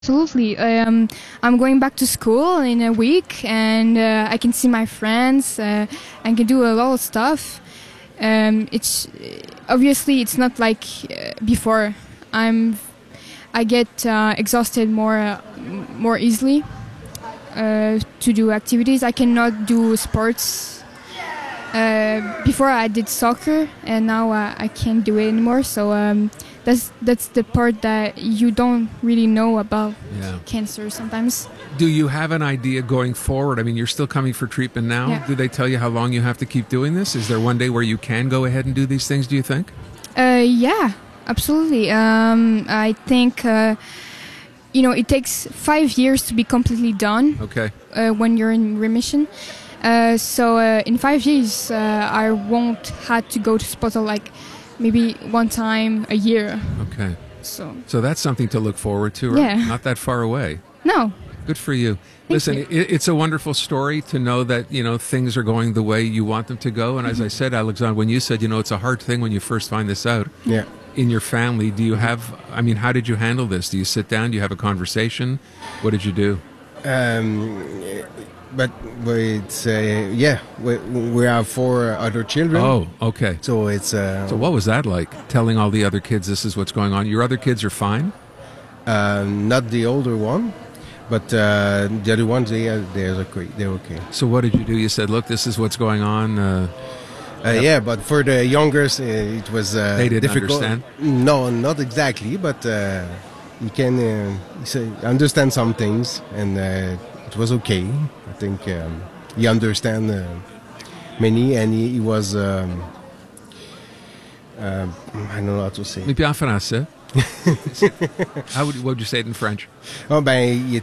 Absolutely. I'm going back to school in a week, and I can see my friends. I can do a lot of stuff. It's obviously it's not like before. I get exhausted more easily to do activities. I cannot do sports. Before I did soccer, and now I can't do it anymore. So that's the part that you don't really know about cancer sometimes. Do you have an idea going forward? I mean, you're still coming for treatment now. Yeah. Do they tell you how long you have to keep doing this? Is there one day where you can go ahead and do these things, do you think? Yeah, absolutely. I think, it takes 5 years to be completely done. Okay. When you're in remission. So in 5 years, I won't have to go to hospital like maybe one time a year. Okay. So that's something to look forward to, right? Yeah. Not that far away. No. Good for you. Listen, you. It's a wonderful story to know that, things are going the way you want them to go. And as I said, Alexandre, when you said, it's a hard thing when you first find this out in your family, how did you handle this? Do you sit down? Do you have a conversation? What did you do? But it's we have 4 other children. Oh, okay. So it's so what was that like? Telling all the other kids this is what's going on. Your other kids are fine. Not the older one, but the other ones they're okay. They're okay. So what did you do? You said, "Look, this is what's going on." But for the youngest, it was they didn't difficult. Understand. No, not exactly, but you can understand some things, and it was okay. I think he understand many, and he was I don't know how to say. Mais puis en français. What would you say it in French? Oh il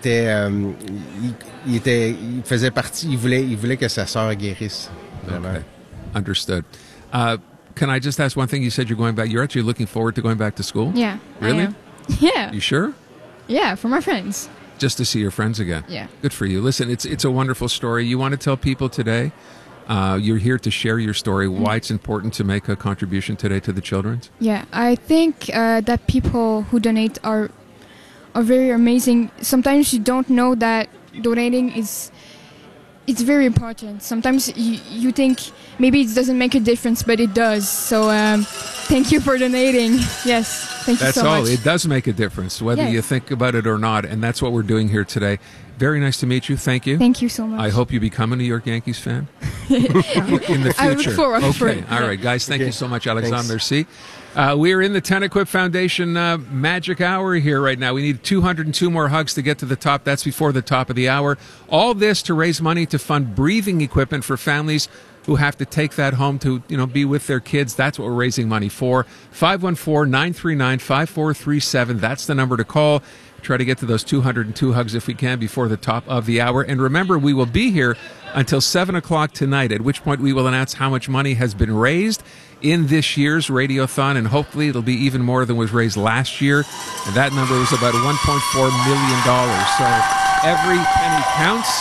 faisait partie. Il voulait que sa sœur guérisse. Vraiment. Okay. Understood. Can I just ask one thing? You said you're going back. You're actually looking forward to going back to school? Yeah. Really? I am. Yeah. You sure? Yeah, for my friends. Just to see your friends again. Yeah. Good for you. Listen, it's a wonderful story. You want to tell people today, you're here to share your story, why it's important to make a contribution today to the children's? Yeah, I think that people who donate are very amazing. Sometimes you don't know that donating it's very important. Sometimes you think maybe it doesn't make a difference, but it does. So thank you for donating. Yes, thank you so much. That's all. It does make a difference, whether you think about it or not, and that's what we're doing here today. Very nice to meet you. Thank you. Thank you so much. I hope you become a New York Yankees fan in the future. I look forward for it. All right, guys. Thank you so much, Alexandre. Merci. We're in the Tennequip Foundation magic hour here right now. We need 202 more hugs to get to the top. That's before the top of the hour. All this to raise money to fund breathing equipment for families who have to take that home to, be with their kids. That's what we're raising money for. 514-939-5437. That's the number to call. Try to get to those 202 hugs if we can before the top of the hour. And remember, we will be here until 7 o'clock tonight, at which point we will announce how much money has been raised in this year's Radiothon, and hopefully it'll be even more than was raised last year. And that number was about $1.4 million. So every penny counts.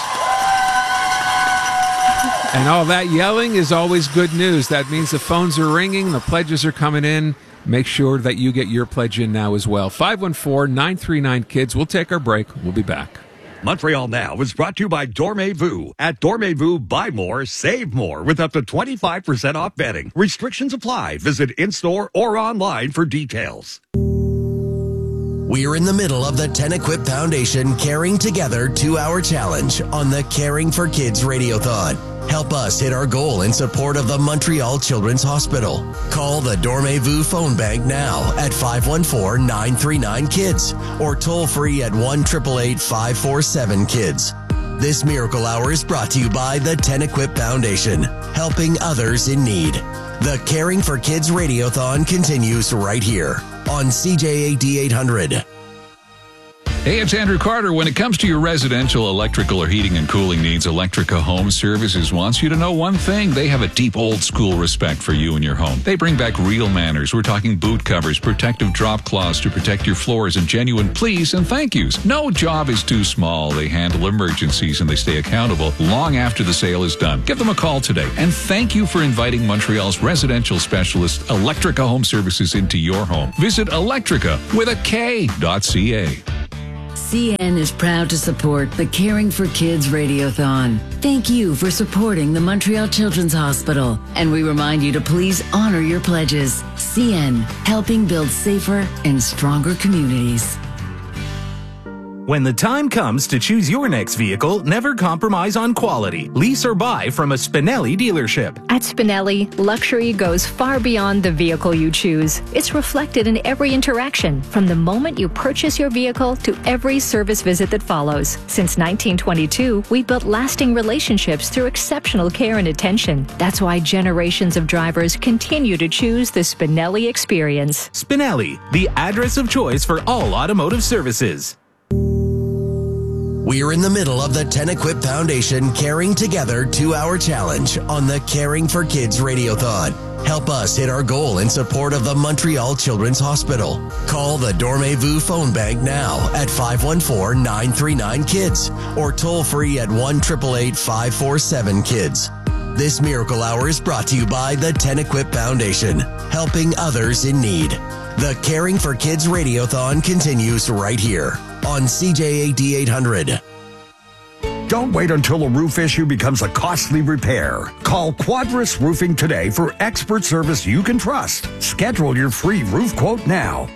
And all that yelling is always good news. That means the phones are ringing, the pledges are coming in. Make sure that you get your pledge in now as well. 514-939-KIDS. We'll take our break. We'll be back. Montreal Now is brought to you by Dormez-vous. At Dormez-vous, buy more, save more with up to 25% off bedding. Restrictions apply. Visit in-store or online for details. We're in the middle of the Tennequip Foundation Caring Together 2-hour challenge on the Caring for Kids Radiothon. Help us hit our goal in support of the Montreal Children's Hospital. Call the Dormez-vous phone bank now at 514-939-KIDS or toll free at 1-888-547-KIDS. This Miracle Hour is brought to you by the Tennequip Foundation, helping others in need. The Caring for Kids Radiothon continues right here on CJAD 800. Hey, it's Andrew Carter. When it comes to your residential electrical or heating and cooling needs, Electrica Home Services wants you to know one thing. They have a deep old-school respect for you and your home. They bring back real manners. We're talking boot covers, protective drop cloths to protect your floors, and genuine please and thank yous. No job is too small. They handle emergencies, and they stay accountable long after the sale is done. Give them a call today, and thank you for inviting Montreal's residential specialist, Electrica Home Services, into your home. Visit Electrica with a K.ca. CN is proud to support the Caring for Kids Radiothon. Thank you for supporting the Montreal Children's Hospital, and we remind you to please honor your pledges. CN, helping build safer and stronger communities. When the time comes to choose your next vehicle, never compromise on quality. Lease or buy from a Spinelli dealership. At Spinelli, luxury goes far beyond the vehicle you choose. It's reflected in every interaction, from the moment you purchase your vehicle to every service visit that follows. Since 1922, we've built lasting relationships through exceptional care and attention. That's why generations of drivers continue to choose the Spinelli experience. Spinelli, the address of choice for all automotive services. We're in the middle of the 10 Equip Foundation Caring Together 2-hour challenge on the Caring for Kids Radiothon. Help us hit our goal in support of the Montreal Children's Hospital. Call the Dormez-vous phone bank now at 514-939-KIDS or toll free at 1-888-547-KIDS. This Miracle Hour is brought to you by the 10 Equip Foundation, helping others in need. The Caring for Kids Radiothon continues right here on CJAD 800. Don't wait until a roof issue becomes a costly repair. Call Quadrus Roofing today for expert service you can trust. Schedule your free roof quote now.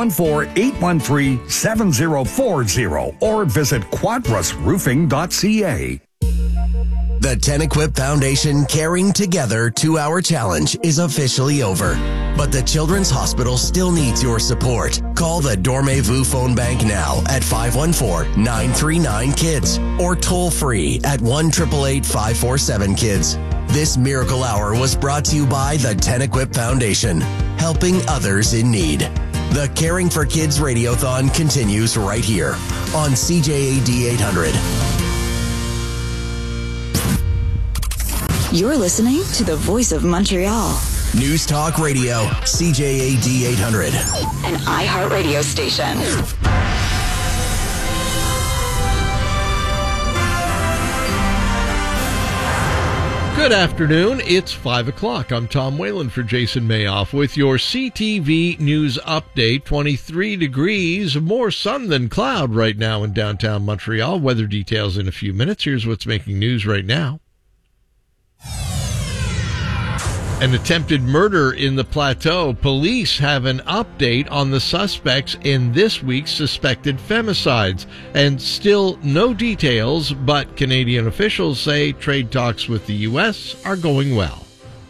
514-813-7040 or visit quadrusroofing.ca. The 10 Equip Foundation Caring Together 2-hour challenge is officially over. But the Children's Hospital still needs your support. Call the Dormez-vous phone bank now at 514-939-KIDS or toll free at 1-888-547-KIDS. This Miracle Hour was brought to you by the 10 Equip Foundation, helping others in need. The Caring for Kids Radiothon continues right here on CJAD 800. You're listening to the Voice of Montreal. News Talk Radio, CJAD 800. An iHeart radio station. Good afternoon. It's 5 o'clock. I'm Tom Whalen for Jason Mayoff with your CTV News Update. 23 degrees, more sun than cloud right now in downtown Montreal. Weather details in a few minutes. Here's what's making news right now. An attempted murder in the Plateau. Police have an update on the suspects in this week's suspected femicides. And still no details, but Canadian officials say trade talks with the U.S. are going well.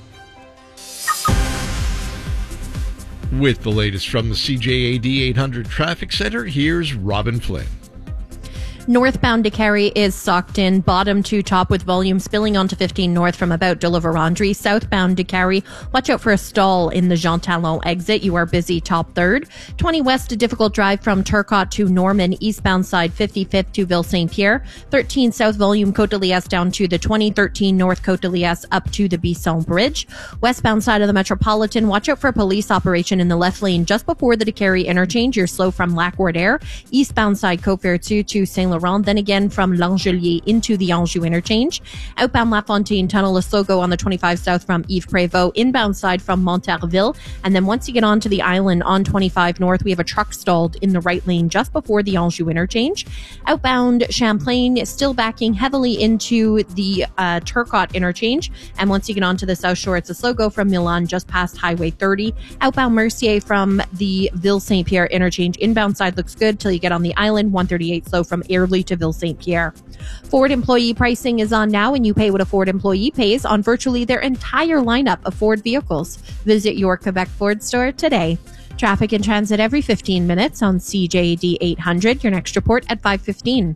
With the latest from the CJAD 800 Traffic Center, here's Robin Flynn. Northbound to Carey is socked in bottom to top with volume spilling onto 15 north from about de la Vérendrye. Southbound to Carey, watch out for a stall in the Jean Talon exit. You are busy top third. 20 west, a difficult drive from Turcotte to Norman. Eastbound side 55th to Ville Saint-Pierre. 13 south volume Côte de Liesse down to the 2013 north Côte de Liesse up to the Bisson Bridge. Westbound side of the Metropolitan, watch out for a police operation in the left lane just before the Carey interchange. You're slow from Lac-Ward Air. Eastbound side Côte-Vertu to Saint Laurent. Then again from L'Angelier into the Anjou interchange. Outbound La Fontaine Tunnel, Lesotho on the 25 south from Yves Prévost. Inbound side from Montarville. And then once you get onto the island on 25 north, we have a truck stalled in the right lane just before the Anjou interchange. Outbound Champlain is still backing heavily into the Turcotte interchange. And once you get onto the south shore, it's a slow go from Milan just past Highway 30. Outbound Mercier from the Ville Saint-Pierre interchange. Inbound side looks good till you get on the island. 138 slow from Airlie to Ville Saint-Pierre. Ford employee pricing is on now, and you pay what a Ford employee pays on virtually their entire lineup of Ford vehicles. Visit your Quebec Ford store today. Traffic and transit every 15 minutes on CJAD 800. Your next report at 5:15.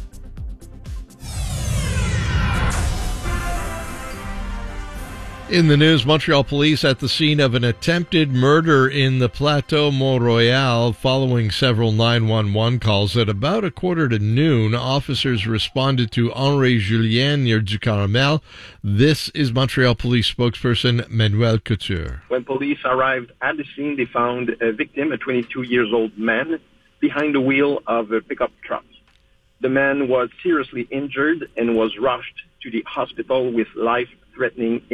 In the news, Montreal police at the scene of an attempted murder in the Plateau Mont-Royal following several 911 calls. At about 12:15, officers responded to Henri Julien near du Caramel. This is Montreal police spokesperson Manuel Couture. When police arrived at the scene, they found a victim, a 22-year-old man, behind the wheel of a pickup truck. The man was seriously injured and was rushed to the hospital with life-threatening injury.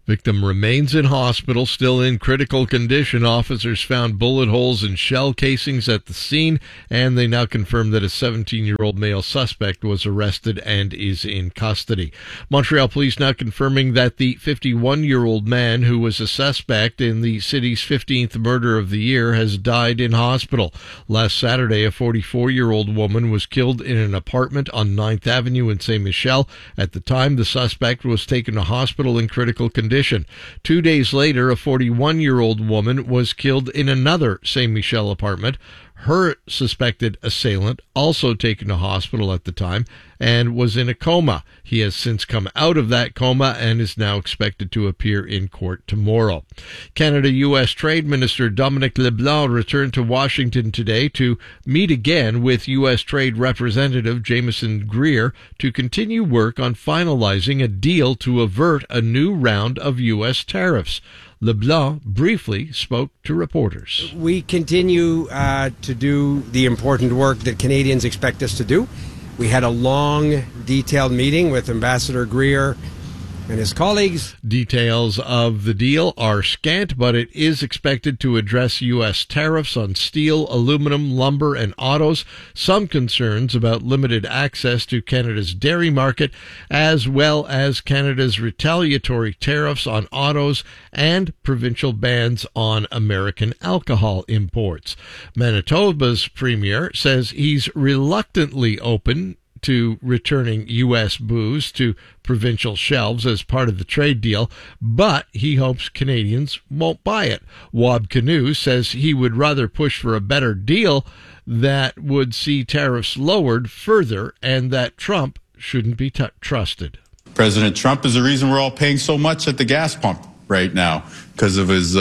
Victim remains in hospital, still in critical condition. Officers found bullet holes and shell casings at the scene, and they now confirm that a 17-year-old male suspect was arrested and is in custody. Montreal police now confirming that the 51-year-old man who was a suspect in the city's 15th murder of the year has died in hospital. Last Saturday, a 44-year-old woman was killed in an apartment on 9th Avenue in Saint Michel. At the time, the suspect was taken to hospital in critical condition. 2 days later, a 41-year-old woman was killed in another Saint Michel apartment. Her suspected assailant, also taken to hospital at the time, and was in a coma. He has since come out of that coma and is now expected to appear in court tomorrow. Canada-U.S. Trade Minister Dominic LeBlanc returned to Washington today to meet again with U.S. Trade Representative Jameson Greer to continue work on finalizing a deal to avert a new round of U.S. tariffs. LeBlanc briefly spoke to reporters. We continue to do the important work that Canadians expect us to do. We had a long, detailed meeting with Ambassador Greer and his colleagues. Details of the deal are scant, but it is expected to address U.S. tariffs on steel, aluminum, lumber, and autos, some concerns about limited access to Canada's dairy market, as well as Canada's retaliatory tariffs on autos and provincial bans on American alcohol imports. Manitoba's premier says he's reluctantly open to returning U.S. booze to provincial shelves as part of the trade deal, but he hopes Canadians won't buy it. Wab Kinew says he would rather push for a better deal that would see tariffs lowered further and that Trump shouldn't be trusted. President Trump is the reason we're all paying so much at the gas pump right now because of his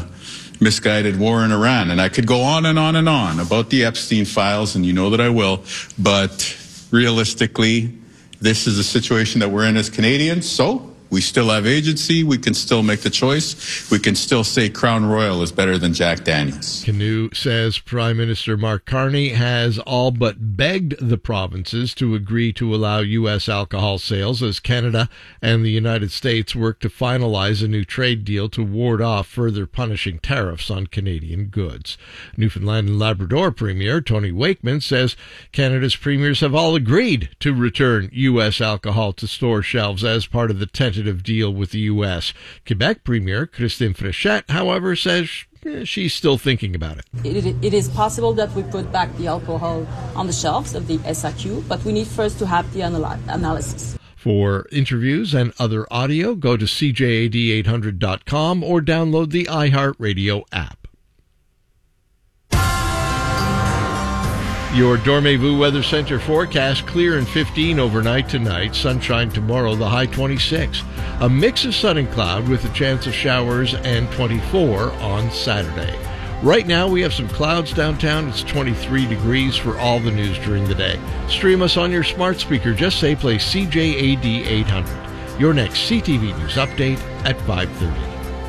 misguided war in Iran. And I could go on and on and on about the Epstein files, and you know that I will, but realistically, this is a situation that we're in as Canadians, so we still have agency. We can still make the choice. We can still say Crown Royal is better than Jack Daniels. Kinew says Prime Minister Mark Carney has all but begged the provinces to agree to allow U.S. alcohol sales as Canada and the United States work to finalize a new trade deal to ward off further punishing tariffs on Canadian goods. Newfoundland and Labrador Premier Tony Wakeman says Canada's premiers have all agreed to return U.S. alcohol to store shelves as part of the tentative deal with the U.S. Quebec Premier Christine Fréchette, however, says she's still thinking about it. It is possible that we put back the alcohol on the shelves of the SAQ, but we need first to have the analysis. For interviews and other audio, go to CJAD800.com or download the iHeartRadio app. Your Dormez-vous Weather Center forecast: clear and 15 overnight tonight, sunshine tomorrow, the high 26. A mix of sun and cloud with a chance of showers, and 24 on Saturday. Right now we have some clouds downtown. It's 23 degrees for all the news during the day. Stream us on your smart speaker. Just say play CJAD 800. Your next CTV News update at 5:30.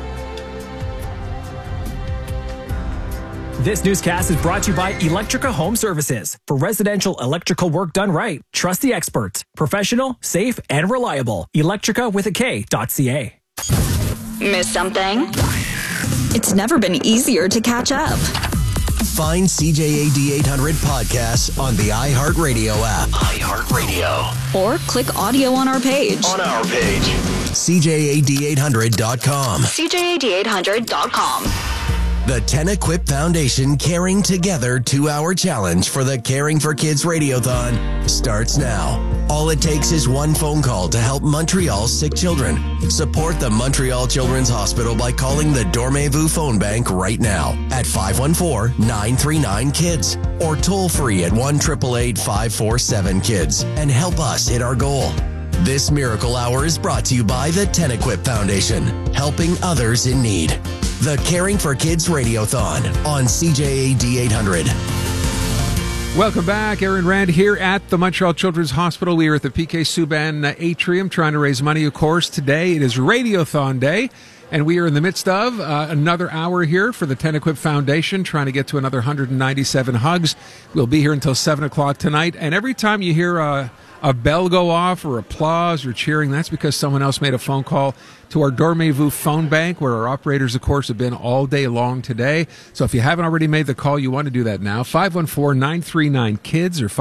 This newscast is brought to you by Electrica Home Services. For residential electrical work done right, trust the experts. Professional, safe, and reliable. Electrica.ca. Miss something? It's never been easier to catch up. Find CJAD 800 podcasts on the iHeartRadio app. iHeartRadio. Or click audio on our page. CJAD800.com. CJAD800.com. The TenEquip Foundation Caring Together 2-hour challenge for the Caring for Kids Radiothon starts now. All it takes is one phone call to help Montreal's sick children. Support the Montreal Children's Hospital by calling the Dormez-vous phone bank right now at 514-939-KIDS or toll free at 1-888-547-KIDS and help us hit our goal. This Miracle Hour is brought to you by the TenEquip Foundation, helping others in need. The Caring for Kids Radiothon on CJAD 800. Welcome back. Aaron Rand here at the Montreal Children's Hospital. We are at the PK Subban Atrium trying to raise money, of course. Today it is Radiothon Day, and we are in the midst of another hour here for the TenEquip Foundation, trying to get to another 197 hugs. We'll be here until 7 o'clock tonight, and every time you hear a a bell go off or applause or cheering, that's because someone else made a phone call to our Dormez-vous phone bank, where our operators, of course, have been all day long today. So if you haven't already made the call, you want to do that now. 514-939-KIDS or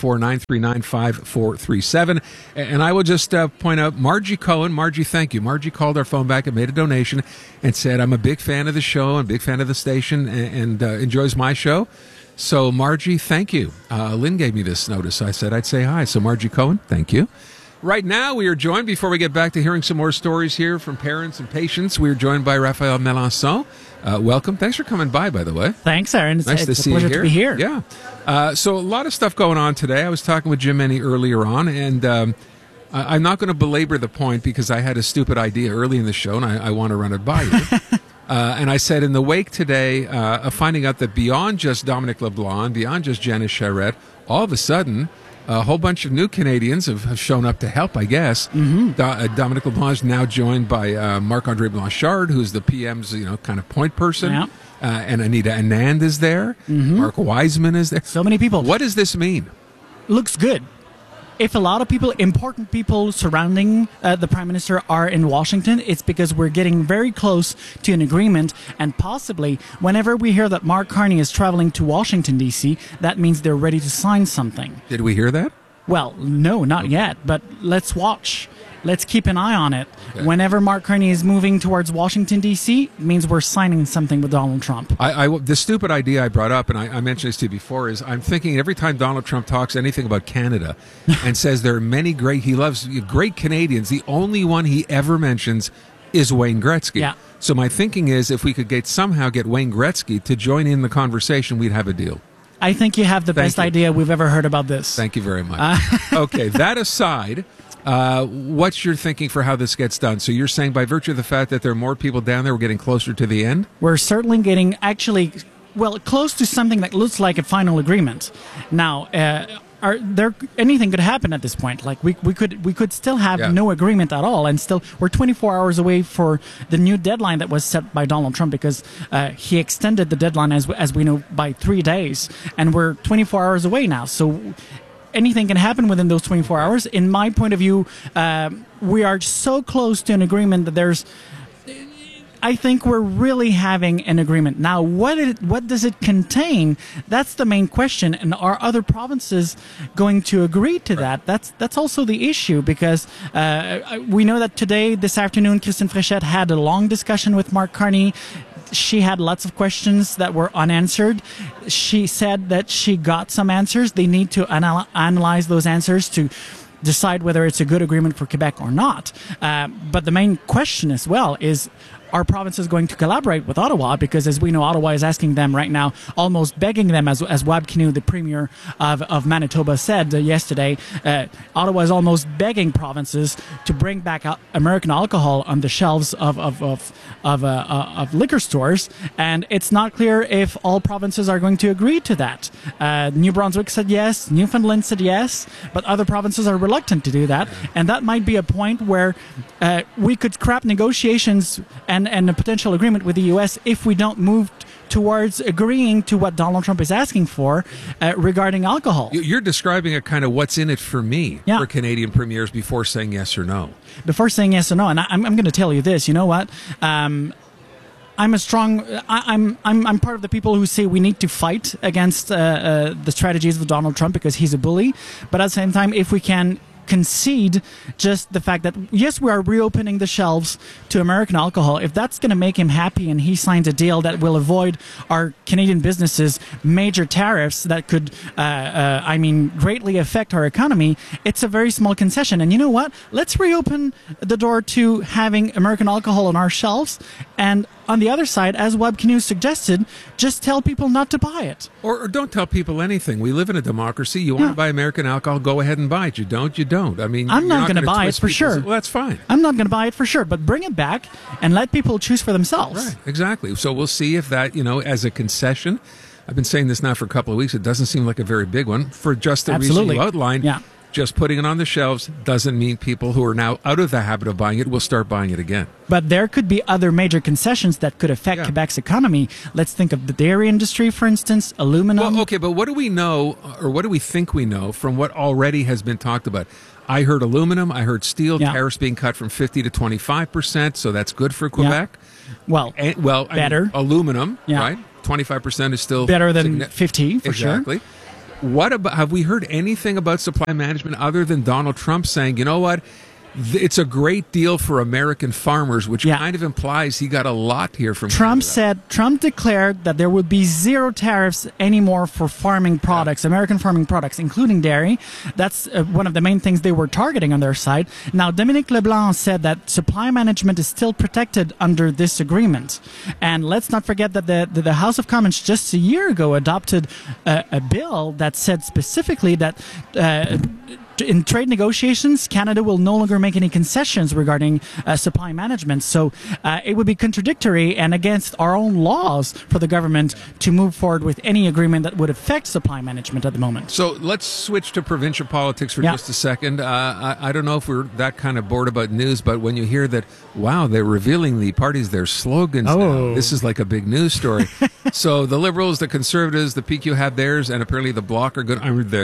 514-939-5437. And I will just point out Margie Cohen. Margie, thank you. Margie called our phone bank and made a donation and said, I'm a big fan of the show and a big fan of the station and enjoys my show. So, Margie, thank you. Lynn gave me this notice. I said I'd say hi. So, Margie Cohen, thank you. Right now, we are joined, before we get back to hearing some more stories here from parents and patients, we are joined by Raphael Melançon. Welcome. Thanks for coming by the way. Thanks, Aaron. Nice to see you here. To be here. Yeah. So, a lot of stuff going on today. I was talking with Jim Meny earlier on, and I'm not going to belabor the point because I had a stupid idea early in the show, and I want to run it by you. And I said in the wake today of finding out that beyond just Dominic LeBlanc, beyond just Janice Charette, all of a sudden, a whole bunch of new Canadians have shown up to help, I guess. Mm-hmm. Dominic LeBlanc is now joined by Marc-Andre Blanchard, who's the PM's kind of point person. Yeah. And Anita Anand is there. Mm-hmm. Mark Wiseman is there. So many people. What does this mean? Looks good. If a lot of people, important people surrounding the Prime Minister are in Washington, it's because we're getting very close to an agreement, and possibly whenever we hear that Mark Carney is traveling to Washington, D.C., that means they're ready to sign something. Did we hear that? Well, no, not yet, but let's watch. Let's keep an eye on it. Okay. Whenever Mark Carney is moving towards Washington, D.C., it means we're signing something with Donald Trump. The stupid idea I brought up, and I mentioned this to you before, is I'm thinking every time Donald Trump talks anything about Canada and says there are many he loves great Canadians, the only one he ever mentions is Wayne Gretzky. Yeah. So my thinking is if we could somehow get Wayne Gretzky to join in the conversation, we'd have a deal. I think you have the best idea we've ever heard about this. Thank you very much. Okay, that aside... what's your thinking for how this gets done? So you're saying by virtue of the fact that there are more people down there, we're getting closer to the end? We're certainly getting close to something that looks like a final agreement. Now, anything could happen at this point. Like we could still have no agreement at all, and still we're 24 hours away for the new deadline that was set by Donald Trump, because he extended the deadline as we know by 3 days, and we're 24 hours away now. So anything can happen within those 24 hours. In my point of view, we are so close to an agreement that I think we're really having an agreement. Now, what does it contain? That's the main question. And are other provinces going to agree to that? That's also the issue, because we know that this afternoon, Christine Fréchette had a long discussion with Mark Carney. She had lots of questions that were unanswered. She said that she got some answers. They need to analyze those answers to decide whether it's a good agreement for Quebec or not. But the main question as well is, are provinces going to collaborate with Ottawa? Because as we know, Ottawa is asking them right now, almost begging them, as Wab Kinew, the Premier of Manitoba, said yesterday, Ottawa is almost begging provinces to bring back American alcohol on the shelves of liquor stores, and it's not clear if all provinces are going to agree to that. New Brunswick said yes, Newfoundland said yes, but other provinces are reluctant to do that, and that might be a point where we could scrap negotiations and a potential agreement with the U.S. if we don't move towards agreeing to what Donald Trump is asking for regarding alcohol. You're describing a kind of what's in it for me for Canadian premiers before saying yes or no. Before saying yes or no, and I'm going to tell you this. You know what? I'm part of the people who say we need to fight against the strategies of Donald Trump because he's a bully. But at the same time, if we can concede just the fact that, yes, we are reopening the shelves to American alcohol, if that's going to make him happy and he signs a deal that will avoid our Canadian businesses major tariffs that could, greatly affect our economy, it's a very small concession. And you know what? Let's reopen the door to having American alcohol on our shelves. And on the other side, as Wab Kinew suggested, just tell people not to buy it. Or don't tell people anything. We live in a democracy. You want to buy American alcohol, go ahead and buy it. You don't, you don't. I mean, I'm not going to buy it for sure. Well, that's fine. I'm not going to buy it for sure, but bring it back and let people choose for themselves. Right, exactly. So we'll see if that, as a concession, I've been saying this now for a couple of weeks, it doesn't seem like a very big one for just the reason you outlined. Yeah. just putting it on the shelves doesn't mean people who are now out of the habit of buying it will start buying it again. But there could be other major concessions that could affect Quebec's economy. Let's think of the dairy industry, for instance, aluminum. Well, okay, but what do we know, or what do we think we know from what already has been talked about? I heard aluminum, I heard steel, tariffs being cut from 50 to 25%, so that's good for Quebec. Well, better. Aluminum, right? 25% is still better than 50 for sure. Exactly. What about? Have we heard anything about supply management other than Donald Trump saying, you know what? It's a great deal for American farmers, which kind of implies he got a lot here from Trump. Canada. Trump declared that there would be zero tariffs anymore for farming products, American farming products, including dairy. That's one of the main things they were targeting on their side. Now, Dominique Leblanc said that supply management is still protected under this agreement. And let's not forget that the House of Commons just a year ago adopted a bill that said specifically that in trade negotiations, Canada will no longer make any concessions regarding supply management. So it would be contradictory and against our own laws for the government to move forward with any agreement that would affect supply management at the moment. So let's switch to provincial politics for just a second. I don't know if we're that kind of bored about news, but when you hear that, wow, they're revealing the parties, their slogans now, this is like a big news story. So the Liberals, the Conservatives, the PQ have theirs, and apparently the Bloc are going.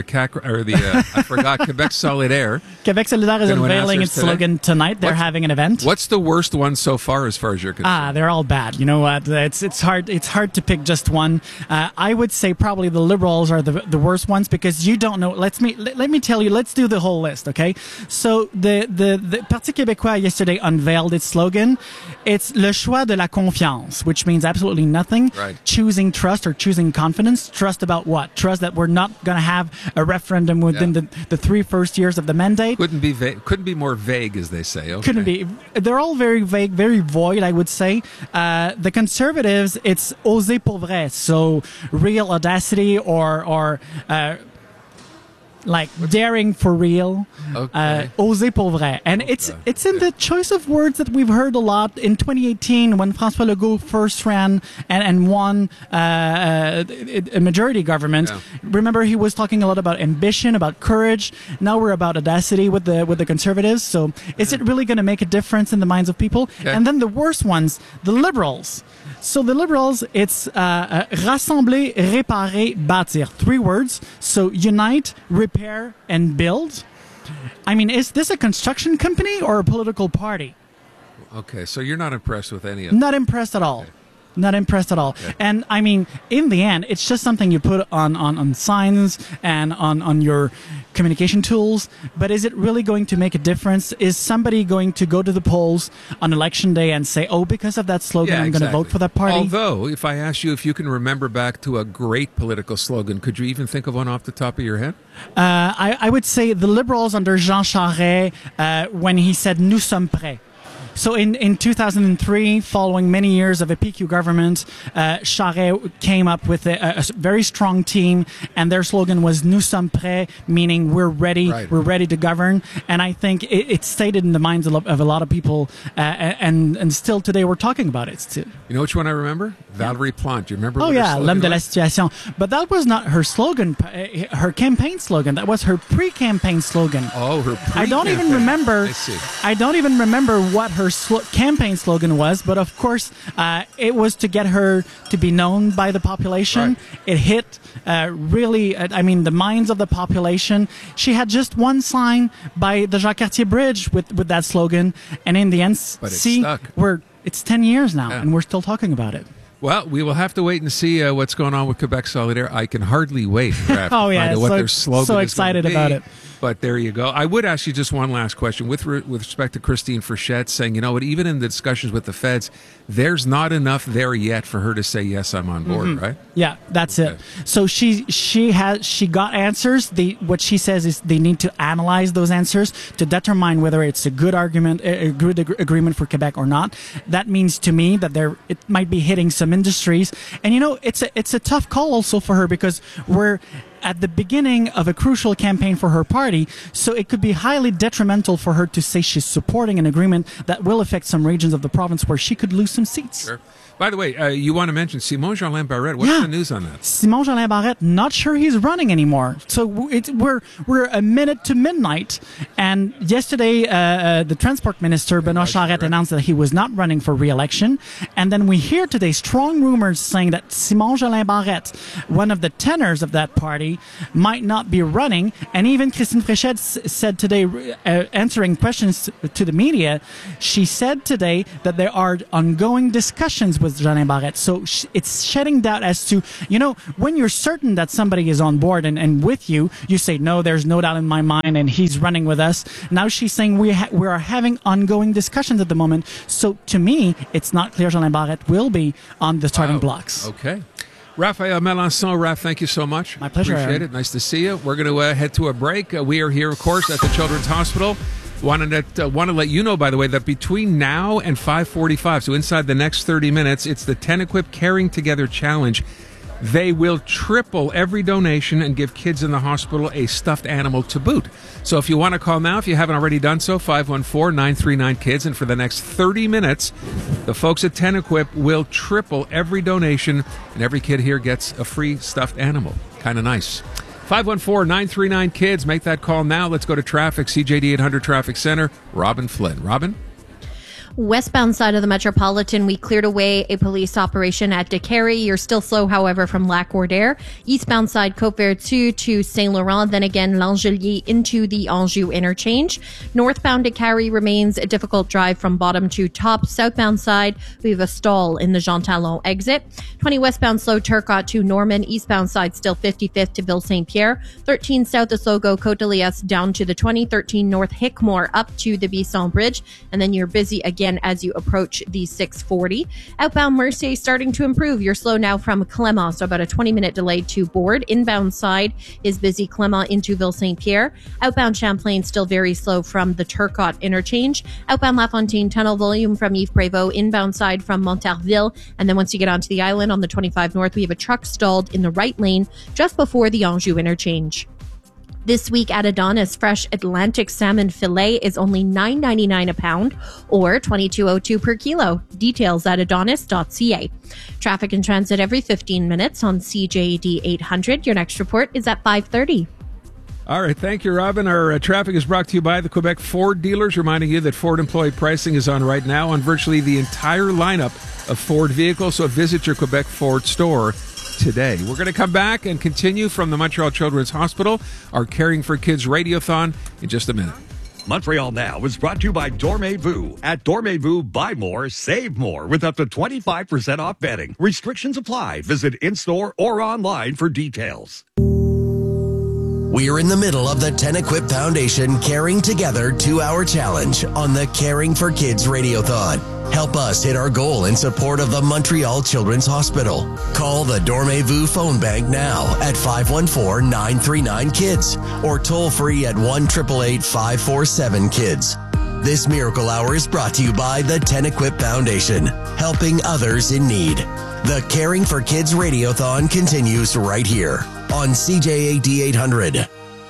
I forgot. Quebec Solidaire. Quebec Solidaire is unveiling its slogan tonight. They're having an event. What's the worst one so far, as far as you're concerned? They're all bad. You know what? It's hard to pick just one. I would say probably the Liberals are the worst ones because you don't know. Let me tell you. Let's do the whole list, okay? So the Parti Québécois yesterday unveiled its slogan. It's le choix de la confiance, which means absolutely nothing. Right. Choosing trust or choosing confidence. Trust about what? Trust that we're not going to have a referendum within the 3 first years of the mandate. Couldn't be vague, couldn't be more vague, as they say. Okay. Couldn't be. They're all very vague, very void, I would say. The Conservatives, it's oser pour vrai, so real audacity or like daring for real, oser pour vrai. And it's in the choice of words that we've heard a lot. In 2018, when François Legault first ran and won a majority government, remember he was talking a lot about ambition, about courage. Now we're about audacity with the Conservatives. So is it really going to make a difference in the minds of people? And then the worst ones, the Liberals. So the Liberals, it's rassembler, réparer, bâtir. 3 words. So unite, repair, and build. I mean, is this a construction company or a political party? Okay, so you're not impressed with any of it? Not impressed at all. Not impressed at all. Okay. And I mean, in the end, it's just something you put on signs and on your communication tools. But is it really going to make a difference? Is somebody going to go to the polls on election day and say, oh, because of that slogan, I'm going to vote for that party? Although, if I ask you if you can remember back to a great political slogan, could you even think of one off the top of your head? I would say the Liberals under Jean Charest, when he said, nous sommes prêts. So in 2003, following many years of a PQ government, Charest came up with a very strong team, and their slogan was "Nous sommes prêts," meaning we're ready, we're ready to govern. And I think it stayed in the minds of a lot of people, and still today we're talking about it. Too. You know which one I remember? Valérie Plante. Do you remember? Oh yeah, l'homme de la situation. But that was not her slogan, her campaign slogan. That was her pre-campaign slogan. Oh, her pre-campaign. I don't even remember. I don't even remember what her campaign slogan was, but of course it was to get her to be known by the population. It hit really, I mean, the minds of the population. She had just one sign by the Jacques Cartier Bridge with that slogan, and in the end, it's 10 years now, and we're still talking about it. Well, we will have to wait and see what's going on with Quebec Solidaire. I can hardly wait to find out what their slogan so excited is about it. But there you go. I would ask you just one last question with respect to Christine Frechette saying, you know what, even in the discussions with the feds, there's not enough there yet for her to say, yes, I'm on board, right? Yeah, that's it. So she got answers. What she says is they need to analyze those answers to determine whether it's a good argument, a good agreement for Quebec or not. That means to me that it might be hitting some industries. And you know, it's a tough call also for her because at the beginning of a crucial campaign for her party, so it could be highly detrimental for her to say she's supporting an agreement that will affect some regions of the province where she could lose some seats. Sure. By the way, you want to mention Simon-Jolin Barrette. What's the news on that? Simon-Jolin Barrette, not sure he's running anymore. So we're a minute to midnight. And yesterday, the Transport Minister, Benoit Charette, announced that he was not running for re-election. And then we hear today strong rumors saying that Simon-Jolin Barrette, one of the tenors of that party, might not be running. And even Christine Fréchette said today, answering questions to the media, she said today that there are ongoing discussions with Jolin Barrette. So it's shedding doubt as to, when you're certain that somebody is on board and with you, you say, no, there's no doubt in my mind and he's running with us. Now she's saying we are having ongoing discussions at the moment. So to me, it's not clear Jolin Barrette will be on the starting blocks. Okay. Raphael Melançon, Raph, thank you so much. My pleasure. Appreciate it. Nice to see you. We're going to head to a break. We are here, of course, at the Children's Hospital. Want to let you know, by the way, that between now and 5:45, so inside the next 30 minutes, it's the TenEquip Caring Together Challenge. They will triple every donation and give kids in the hospital a stuffed animal to boot. So if you want to call now, if you haven't already done so, 514-939-KIDS. And for the next 30 minutes, the folks at TenEquip will triple every donation, and every kid here gets a free stuffed animal. Kind of nice. 514-939-KIDS. Make that call now. Let's go to traffic. CJD 800 Traffic Center. Robin Flynn. Robin? Westbound side of the Metropolitan, we cleared away a police operation at DeCarry. You're still slow, however, from Lac-Cordaire. Eastbound side, Côte-Vertu to Saint-Laurent, then again, L'Angelier into the Anjou interchange. Northbound DeCarry remains a difficult drive from bottom to top. Southbound side, we have a stall in the Jean Talon exit. 20 westbound slow, Turcotte to Norman. Eastbound side, still 55th to Ville-Saint-Pierre. 13 south Osogo, Côte-de-Liesse down to the 20. 13 north Hickmore up to the Bisson Bridge. And then you're busy again as you approach the 640. Outbound Mercier starting to improve. You're slow now from Clément, so about a 20-minute delay to board. Inbound side is busy Clément into Ville-Saint-Pierre. Outbound Champlain still very slow from the Turcotte interchange. Outbound LaFontaine tunnel volume from Yves Prévost. Inbound side from Montarville. And then once you get onto the island on the 25 north, we have a truck stalled in the right lane just before the Anjou interchange. This week at Adonis, fresh Atlantic salmon fillet is only $9.99 a pound or $22.02 per kilo. Details at adonis.ca. Traffic and transit every 15 minutes on CJD 800. Your next report is at 5:30. All right, thank you, Robin. Our traffic is brought to you by the Quebec Ford dealers, reminding you that Ford employee pricing is on right now on virtually the entire lineup of Ford vehicles, so visit your Quebec Ford store today. We're going to come back and continue from the Montreal Children's Hospital, our Caring for Kids Radiothon, in just a minute. Montreal Now is brought to you by Dormez-vous. At Dormez-vous, buy more, save more with up to 25% off bedding. Restrictions apply. Visit in-store or online for details. We're in the middle of the TenEquip Foundation Caring Together 2-hour challenge on the Caring for Kids Radiothon. Help us hit our goal in support of the Montreal Children's Hospital. Call the Dormez-vous phone bank now at 514-939-KIDS or toll free at 1-888-547-KIDS. This Miracle Hour is brought to you by the TenEquip Foundation, helping others in need. The Caring for Kids Radiothon continues right here on CJAD 800.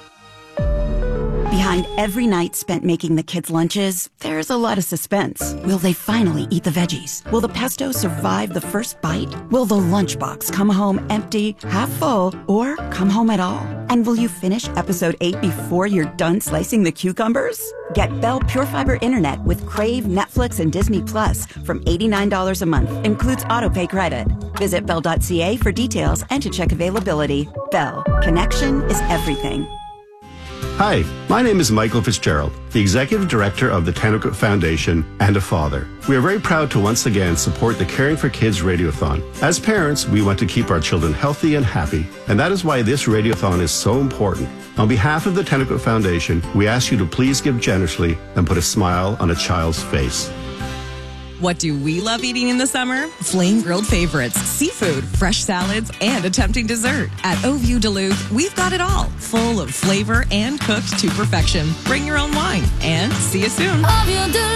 Behind every night spent making the kids' lunches, there's a lot of suspense. Will they finally eat the veggies? Will the pesto survive the first bite? Will the lunchbox come home empty, half full, or come home at all? And will you finish episode 8 before you're done slicing the cucumbers? Get Bell Pure Fiber Internet with Crave, Netflix, and Disney Plus from $89 a month. Includes autopay credit. Visit Bell.ca for details and to check availability. Bell. Connection is everything. Hi, my name is Michael Fitzgerald, the Executive Director of the TenEquip Foundation and a father. We are very proud to once again support the Caring for Kids Radiothon. As parents, we want to keep our children healthy and happy, and that is why this Radiothon is so important. On behalf of the TenEquip Foundation, we ask you to please give generously and put a smile on a child's face. What do we love eating in the summer? Flame grilled favorites, seafood, fresh salads, and a tempting dessert. At Au Vieux Duluth, we've got it all, full of flavor and cooked to perfection. Bring your own wine and see you soon. Au Vieux Duluth.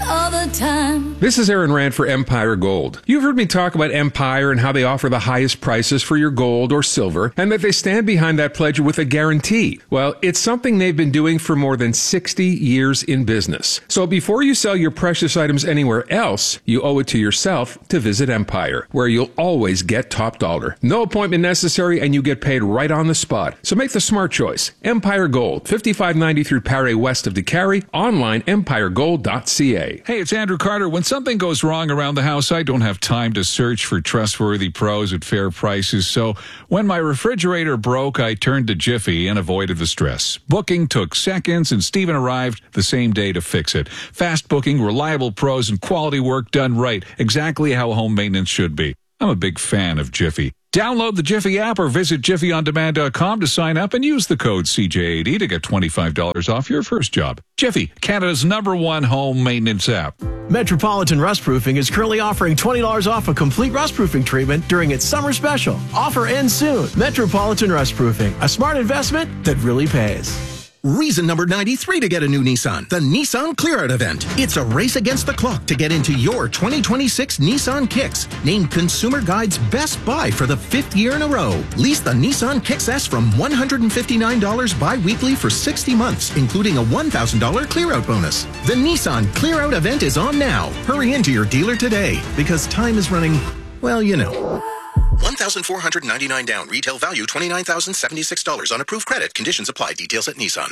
all the time. This is Aaron Rand for Empire Gold. You've heard me talk about Empire and how they offer the highest prices for your gold or silver, and that they stand behind that pledge with a guarantee. Well, it's something they've been doing for more than 60 years in business. So before you sell your precious items anywhere else, you owe it to yourself to visit Empire, where you'll always get top dollar. No appointment necessary, and you get paid right on the spot. So make the smart choice. Empire Gold, 5590 through Paré west of DeCarry, online empiregold.ca. Hey, it's Andrew Carter. When something goes wrong around the house, I don't have time to search for trustworthy pros at fair prices. So when my refrigerator broke, I turned to Jiffy and avoided the stress. Booking took seconds, and Steven arrived the same day to fix it. Fast booking, reliable pros, and quality work done right. Exactly how home maintenance should be. I'm a big fan of Jiffy. Download the Jiffy app or visit jiffyondemand.com to sign up and use the code CJ80 to get $25 off your first job. Jiffy, Canada's #1 home maintenance app. Metropolitan Rustproofing is currently offering $20 off a complete rustproofing treatment during its summer special. Offer ends soon. Metropolitan Rustproofing, a smart investment that really pays. Reason number 93 to get a new Nissan, the Nissan Clear Out event. It's a race against the clock to get into your 2026 Nissan Kicks, named Consumer Guide's best buy for the 5th year in a row. Lease the Nissan Kicks S from $159 bi-weekly for 60 months, including a $1,000 Clear Out bonus. The Nissan Clear Out event is on now. Hurry into your dealer today, because time is running, well, you know. $1,499 down. Retail value $29,076 on approved credit. Conditions apply. Details at Nissan.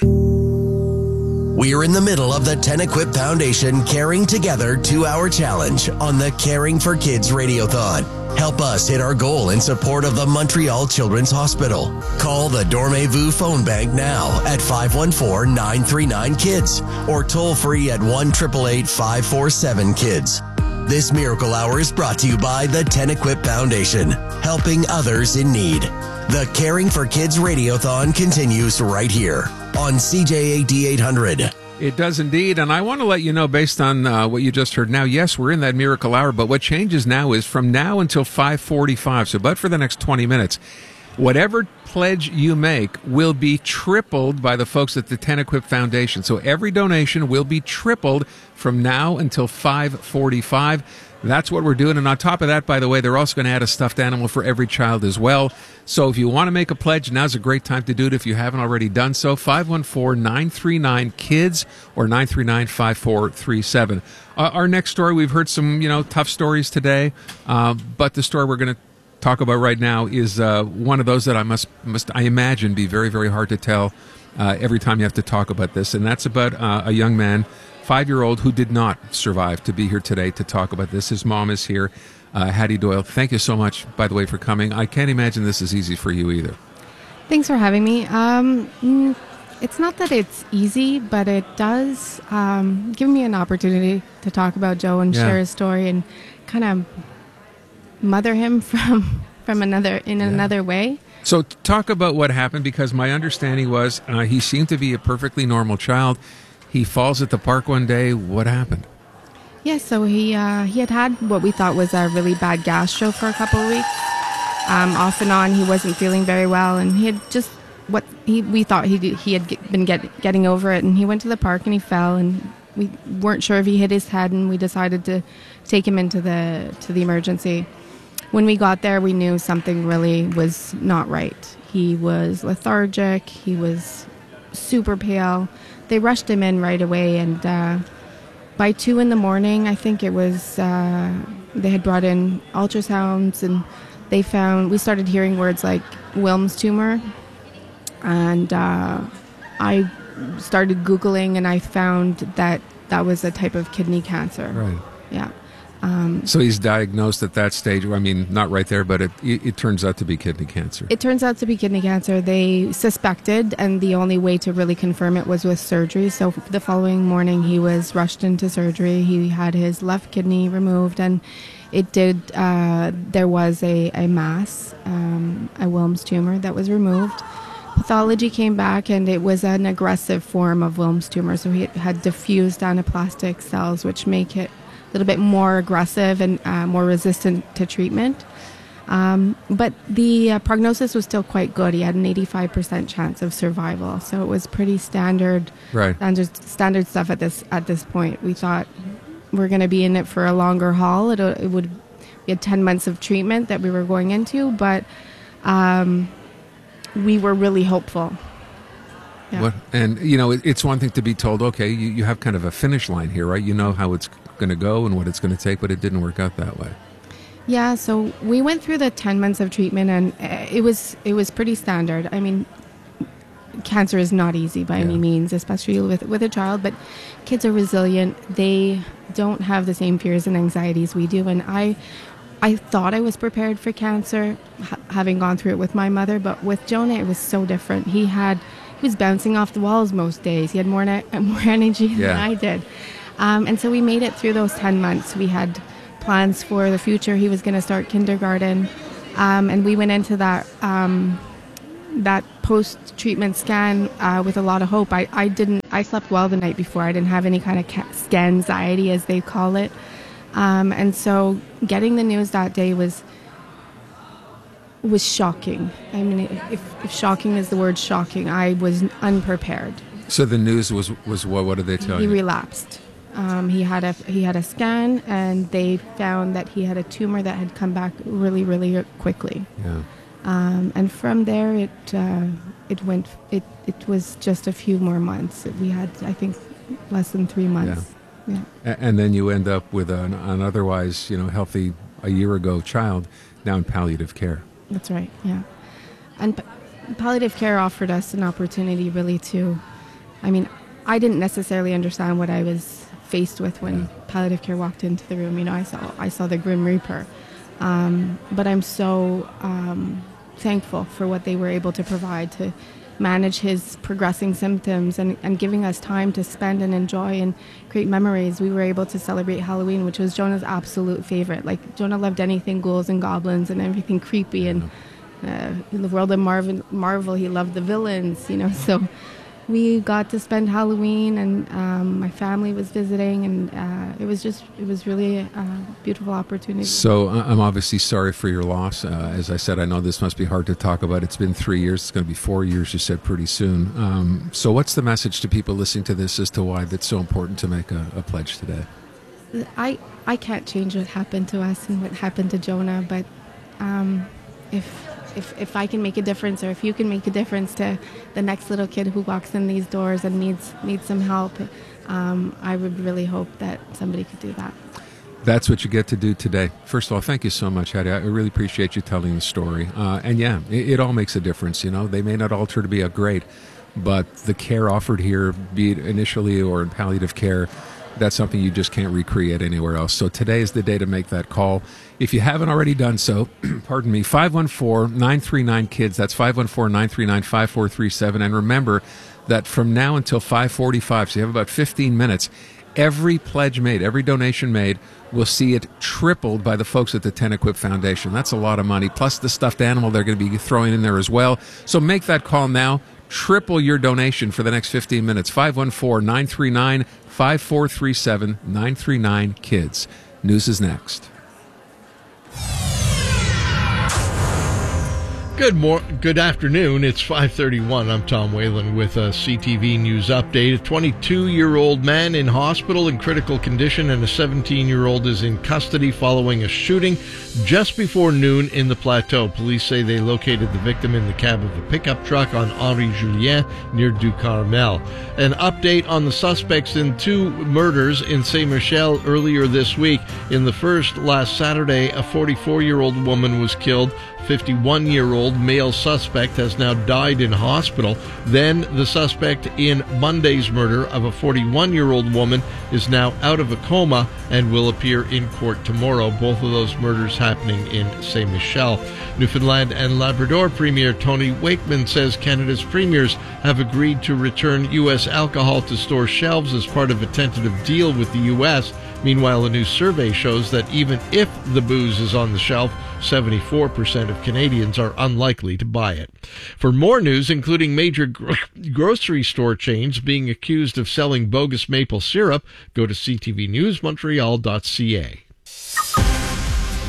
We're in the middle of the Tennequip Foundation Caring Together 2-hour challenge on the Caring for Kids Radiothon. Help us hit our goal in support of the Montreal Children's Hospital. Call the Dormez-vous phone bank now at 514-939-KIDS or toll free at 1-888-547-KIDS. This Miracle Hour is brought to you by the Tennequip Foundation, helping others in need. The Caring for Kids Radiothon continues right here on CJAD 800. It does indeed, and I want to let you know, based on what you just heard now, yes, we're in that Miracle Hour, but what changes now is from now until 5:45, so but for the next 20 minutes, whatever pledge you make will be tripled by the folks at the Tennequip Foundation. So every donation will be tripled from now until 5:45. That's what we're doing. And on top of that, by the way, they're also going to add a stuffed animal for every child as well. So if you want to make a pledge, now's a great time to do it if you haven't already done so. 514-939-KIDS or 939-5437. Our next story, we've heard some, tough stories today, but the story we're going to talk about right now is one of those that I imagine be very, very hard to tell every time you have to talk about this. And that's about a young man, 5-year-old, who did not survive to be here today to talk about this. His mom is here, Hattie Doyle. Thank you so much, by the way, for coming. I can't imagine this is easy for you either. Thanks for having me. It's not that it's easy, but it does give me an opportunity to talk about Joe and share his story and kind of mother him from another way. So talk about what happened, because my understanding was he seemed to be a perfectly normal child. He falls at the park one day. What happened? Yeah, so he had what we thought was a really bad gastro for a couple of weeks. Off and on, he wasn't feeling very well, and he had just we thought he had been getting over it, and he went to the park and he fell, and we weren't sure if he hit his head, and we decided to take him into the emergency. When we got there, we knew something really was not right. He was lethargic. He was super pale. They rushed him in right away, and by 2 a.m, I think it was, they had brought in ultrasounds, and we started hearing words like Wilms tumor, and I started Googling, and I found that was a type of kidney cancer. Right. Yeah. So he's diagnosed at that stage. I mean, not right there, but it turns out to be kidney cancer. It turns out to be kidney cancer. They suspected, and the only way to really confirm it was with surgery. So the following morning, he was rushed into surgery. He had his left kidney removed, and it did. There was a mass, a Wilms tumor that was removed. Pathology came back, and it was an aggressive form of Wilms tumor. So he had diffused anaplastic cells, which make it a little bit more aggressive and more resistant to treatment. But the prognosis was still quite good. He had an 85% chance of survival. So it was pretty standard, right. standard stuff at this point. We thought were going to be in it for a longer haul. We had 10 months of treatment that we were going into, but we were really hopeful. Yeah. And, it's one thing to be told, okay, you have kind of a finish line here, right? You know how it's going to go and what it's going to take, but it didn't work out that way. Yeah, so we went through the 10 months of treatment, and it was pretty standard. I mean, cancer is not easy by any means, especially with a child, but kids are resilient. They don't have the same fears and anxieties we do, and I thought I was prepared for cancer, having gone through it with my mother, but with Jonah, it was so different. He was bouncing off the walls most days. He had more energy than I did. And so we made it through those 10 months. We had plans for the future. He was going to start kindergarten. And we went into that post-treatment scan with a lot of hope. I slept well the night before. I didn't have any kind of scan anxiety, as they call it. And so getting the news that day was shocking. I mean, if shocking is the word, shocking. I was unprepared. So the news was what did they tell you? He relapsed. He had a scan, and they found that he had a tumor that had come back really, really quickly. Yeah. And from there, it was just a few more months. We had, I think, less than 3 months. Yeah. And then you end up with an otherwise, healthy a year ago child now in palliative care. That's right, yeah. And palliative care offered us an opportunity really I didn't necessarily understand what I was faced with when palliative care walked into the room. I saw the Grim Reaper. But I'm so thankful for what they were able to provide to manage his progressing symptoms and giving us time to spend and enjoy and create memories. We were able to celebrate Halloween, which was Jonah's absolute favorite. Like, Jonah loved anything ghouls and goblins and everything creepy, and in the world of Marvel, he loved the villains, so we got to spend Halloween, and my family was visiting, and it was really a beautiful opportunity. So I'm obviously sorry for your loss. As I said, I know this must be hard to talk about. It's been 3 years. It's going to be 4 years, you said, pretty soon. So what's the message to people listening to this as to why that's so important to make a pledge today? I can't change what happened to us and what happened to Jonah, but if I can make a difference, or if you can make a difference to the next little kid who walks in these doors and needs some help, I would really hope that somebody could do that. That's what you get to do today. First of all, thank you so much, Hattie. I really appreciate you telling the story. And it all makes a difference. They may not all turn to be great, but the care offered here, be it initially or in palliative care, that's something you just can't recreate anywhere else. So today is the day to make that call. If you haven't already done so, pardon me, 514-939-KIDS. That's 514-939-5437. And remember that from now until 5:45, so you have about 15 minutes, every pledge made, every donation made, will see it tripled by the folks at the TenEquip Foundation. That's a lot of money, plus the stuffed animal they're going to be throwing in there as well. So make that call now. Triple your donation for the next 15 minutes. 514-939-5437, 939-KIDS. News is next. Good afternoon. It's 5:31. I'm Tom Whalen with a CTV News update. A 22-year-old man in hospital in critical condition, and a 17-year-old is in custody following a shooting just before noon in the Plateau. Police say they located the victim in the cab of a pickup truck on Henri Julien near Du Carmel. An update on the suspects in 2 murders in Saint-Michel earlier this week. In the first, last Saturday, a 44-year-old woman was killed. 51-year-old male suspect has now died in hospital. Then the suspect in Monday's murder of a 41-year-old woman is now out of a coma and will appear in court tomorrow. Both of those murders happening in Saint-Michel. Newfoundland and Labrador Premier Tony Wakeman says Canada's premiers have agreed to return U.S. alcohol to store shelves as part of a tentative deal with the U.S. Meanwhile, a new survey shows that even if the booze is on the shelf, 74% of Canadians are unlikely to buy it. For more news, including major grocery store chains being accused of selling bogus maple syrup, go to ctvnewsmontreal.ca.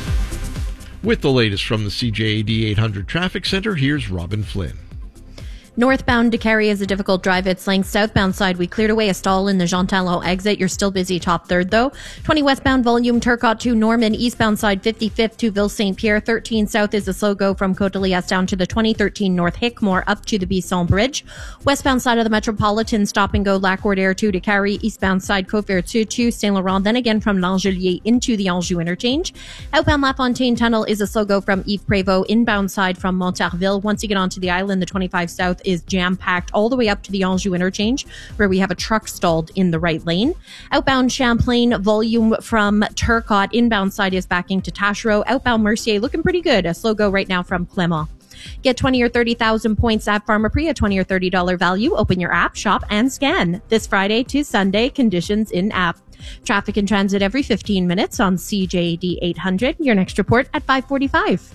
With the latest from the CJAD 800 Traffic Center, here's Robin Flynn. Northbound DeCarry is a difficult drive. Its length. Southbound side, we cleared away a stall in the Jean Talon exit. You're still busy top third, though. 20 westbound volume, Turcotte to Norman. Eastbound side, 55th to Ville St. Pierre. 13 south is a slow go from Côte-de-Liesse down to the 2013 North Hickmore up to the Bisson Bridge. Westbound side of the Metropolitan, stop and go Lac-Roder to DeCarry. Eastbound side, Côte-Vertu to Saint Laurent. Then again from L'Angelier into the Anjou interchange. Outbound La Fontaine Tunnel is a slow go from Yves Prévost. Inbound side from Montarville. Once you get onto the island, the 25 south is jam-packed all the way up to the Anjou interchange, where we have a truck stalled in the right lane. Outbound Champlain volume from Turcotte. Inbound side is backing to Taschereau. Outbound Mercier looking pretty good. A slow go right now from Clermont. Get 20 or 30,000 points at Pharmaprix, a $20 or $30 value. Open your app, shop, and scan. This Friday to Sunday, conditions in app. Traffic and transit every 15 minutes on CJD 800. Your next report at 5:45.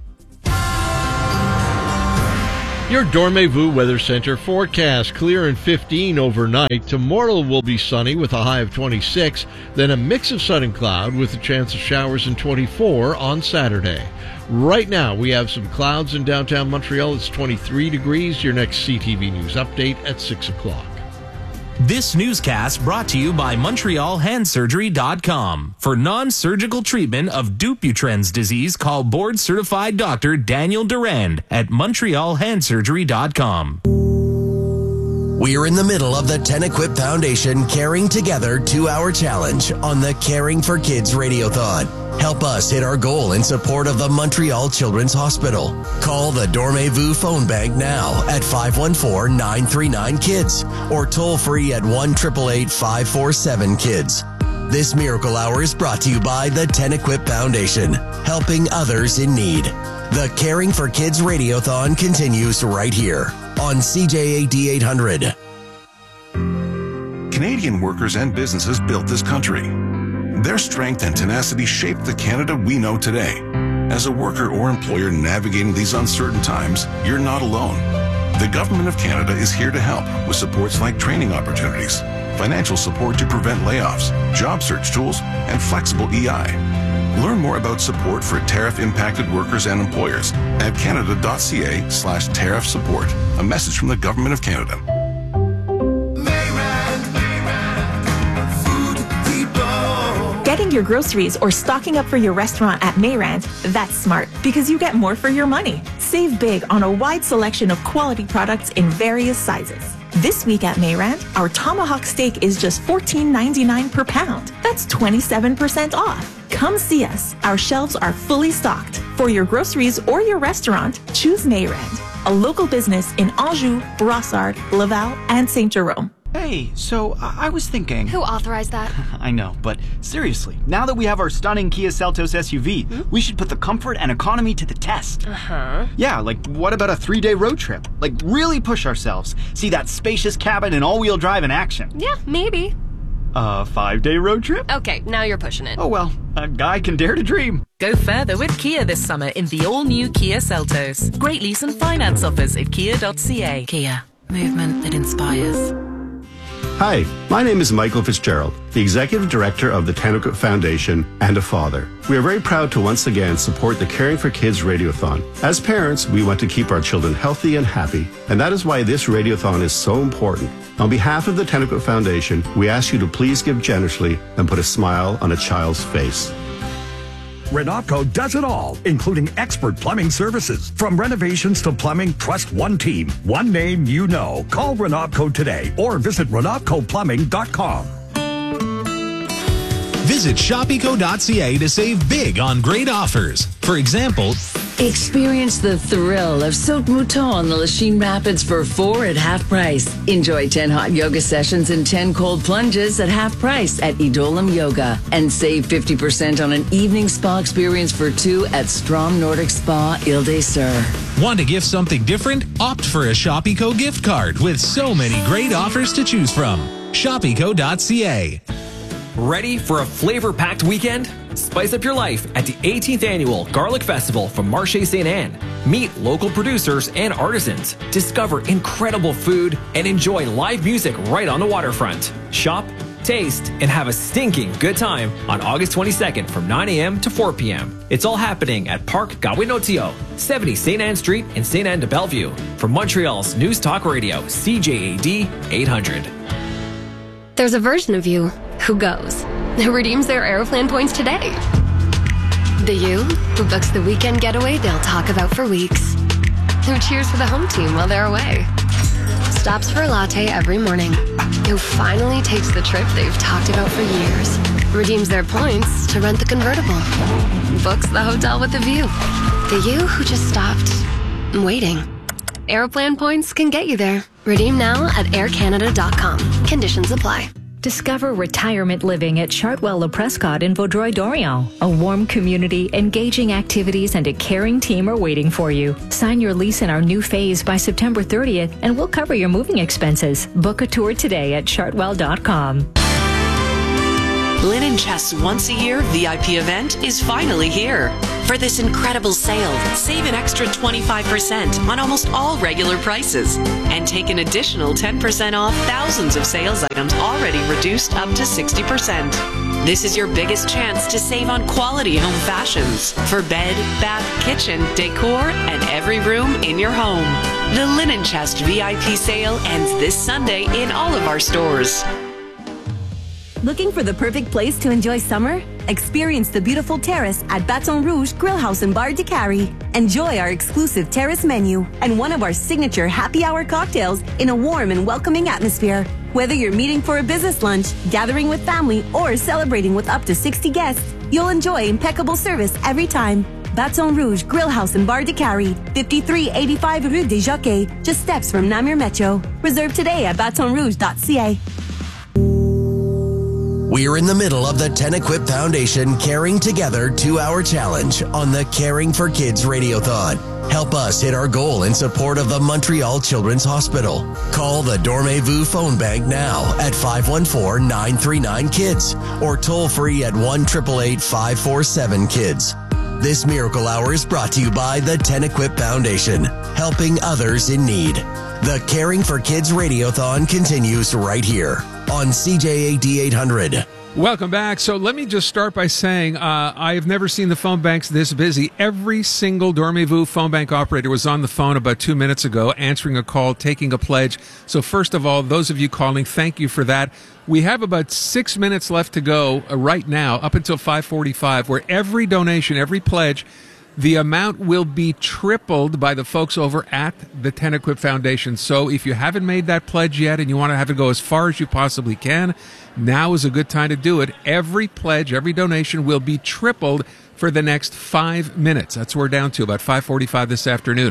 Your Dormez-vous Weather Center forecast: clear and 15 overnight. Tomorrow will be sunny with a high of 26, then a mix of sun and cloud with a chance of showers and 24 on Saturday. Right now, we have some clouds in downtown Montreal. It's 23 degrees. Your next CTV News update at 6 o'clock. This newscast brought to you by MontrealHandSurgery.com. For non-surgical treatment of Dupuytren's disease, call board-certified Dr. Daniel Durand at MontrealHandSurgery.com. We're in the middle of the 10 Equip Foundation Caring Together 2-hour challenge on the Caring for Kids Radiothon. Help us hit our goal in support of the Montreal Children's Hospital. Call the Dormez-vous phone bank now at 514-939-KIDS or toll free at 1-888-547-KIDS. This Miracle Hour is brought to you by the 10 Equip Foundation, helping others in need. The Caring for Kids Radiothon continues right here on CJAD 800. Canadian workers and businesses built this country. Their strength and tenacity shaped the Canada we know today. As a worker or employer navigating these uncertain times, you're not alone. The Government of Canada is here to help with supports like training opportunities, financial support to prevent layoffs, job search tools, and flexible EI. Learn more about support for tariff-impacted workers and employers at canada.ca/tariff support. A message from the Government of Canada. Getting your groceries or stocking up for your restaurant at Mayrand, that's smart because you get more for your money. Save big on a wide selection of quality products in various sizes. This week at Mayrand, our tomahawk steak is just $14.99 per pound. That's 27% off. Come see us. Our shelves are fully stocked. For your groceries or your restaurant, choose Mayrand, a local business in Anjou, Brossard, Laval, and St. Jerome. Hey, so I was thinking... Who authorized that? I know, but seriously, now that we have our stunning Kia Seltos SUV, we should put the comfort and economy to the test. Uh-huh. Yeah, like what about a 3-day road trip? Like really push ourselves. See that spacious cabin and all-wheel drive in action. Yeah, maybe. A 5-day road trip? Okay, now you're pushing it. Oh well, a guy can dare to dream. Go further with Kia this summer in the all-new Kia Seltos. Great lease and finance offers at kia.ca. Kia, movement that inspires. Hi, my name is Michael Fitzgerald, the Executive Director of the 10 Equip Foundation and a father. We are very proud to once again support the Caring for Kids Radiothon. As parents, we want to keep our children healthy and happy, and that is why this Radiothon is so important. On behalf of the 10 Equip Foundation, we ask you to please give generously and put a smile on a child's face. Renopco does it all, including expert plumbing services. From renovations to plumbing, trust one team, one name you know. Call Renopco today or visit RenopcoPlumbing.com. Visit ShopEco.ca to save big on great offers. For example, experience the thrill of Saut Mouton on the Lachine Rapids for 4 at half price. Enjoy 10 hot yoga sessions and 10 cold plunges at half price at Idolam Yoga. And save 50% on an evening spa experience for 2 at Strom Nordic Spa Ile des Sœurs. Want to gift something different? Opt for a ShopEco gift card with so many great offers to choose from. ShopEco.ca. Ready for a flavor-packed weekend? Spice up your life at the 18th Annual Garlic Festival from Marché St. Anne. Meet local producers and artisans, discover incredible food, and enjoy live music right on the waterfront. Shop, taste, and have a stinking good time on August 22nd from 9 a.m. to 4 p.m. It's all happening at Parc Gawinotio, 70 St. Anne Street in St. Anne de Bellevue. From Montreal's News Talk Radio, CJAD 800. There's a version of you who goes, who redeems their Aeroplan points today. The you who books the weekend getaway they'll talk about for weeks. Who cheers for the home team while they're away. Stops for a latte every morning. Who finally takes the trip they've talked about for years. Redeems their points to rent the convertible. Books the hotel with the view. The you who just stopped waiting. Aeroplan points can get you there. Redeem now at aircanada.com. Conditions apply. Discover retirement living at Chartwell Le Prescott in Vaudreuil-Dorion. A warm community, engaging activities, and a caring team are waiting for you. Sign your lease in our new phase by September 30th, and we'll cover your moving expenses. Book a tour today at chartwell.com. Linen Chest's once-a-year VIP event is finally here. For this incredible sale, save an extra 25% on almost all regular prices and take an additional 10% off thousands of sales items already reduced up to 60%. This is your biggest chance to save on quality home fashions for bed, bath, kitchen, decor, and every room in your home. The Linen Chest VIP sale ends this Sunday in all of our stores. Looking for the perfect place to enjoy summer? Experience the beautiful terrace at Baton Rouge Grill House and Bar de Cary. Enjoy our exclusive terrace menu and one of our signature happy hour cocktails in a warm and welcoming atmosphere. Whether you're meeting for a business lunch, gathering with family, or celebrating with up to 60 guests, you'll enjoy impeccable service every time. Baton Rouge Grill House and Bar de Cary, 5385 Rue des Jockeys, just steps from Namur Metro. Reserve today at batonrouge.ca. We're in the middle of the TenEquip Foundation Caring Together 2-hour challenge on the Caring for Kids Radiothon. Help us hit our goal in support of the Montreal Children's Hospital. Call the Dormez-vous phone bank now at 514-939-KIDS or toll free at 1-888-547-KIDS. This Miracle Hour is brought to you by the TenEquip Foundation, helping others in need. The Caring for Kids Radiothon continues right here on CJAD 800. Welcome back. So let me just start by saying I have never seen the phone banks this busy. Every single Dormez-vous phone bank operator was on the phone about 2 minutes ago, answering a call, taking a pledge. So first of all, those of you calling, thank you for that. We have about 6 minutes left to go right now, up until 5:45, where every donation, every pledge, the amount will be tripled by the folks over at the TenEquip Foundation. So if you haven't made that pledge yet and you want to have it go as far as you possibly can, now is a good time to do it. Every pledge, every donation will be tripled for the next 5 minutes. That's what we're down to, about 5:45 this afternoon.